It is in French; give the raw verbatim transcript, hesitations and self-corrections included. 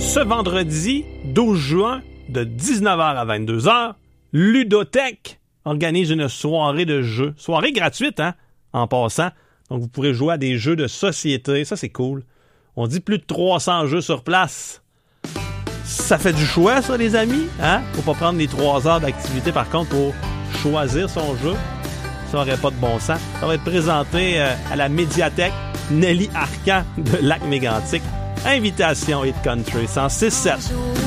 Ce vendredi douze juin, de dix-neuf heures à vingt-deux heures, Ludothèque organise une soirée de jeux. Soirée gratuite, hein, en passant. Donc, vous pourrez jouer à des jeux de société. Ça, c'est cool. On dit plus de trois cents jeux sur place. Ça fait du choix, ça, les amis. Hein? Faut pas prendre les trois heures d'activité, par contre, pour choisir son jeu. Ça n'aurait pas de bon sens. Ça va être présenté euh, à la médiathèque Nelly Arcan de Lac-Mégantic. Invitation Hit Country cent six sept.